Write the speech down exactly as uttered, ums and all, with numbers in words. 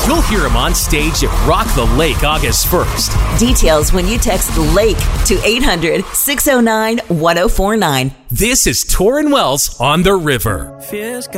You'll hear him on stage at Rock the Lake August first. Details when you text LAKE to eight hundred, six oh nine, one oh four nine. This is Torrin Wells on the River. Fears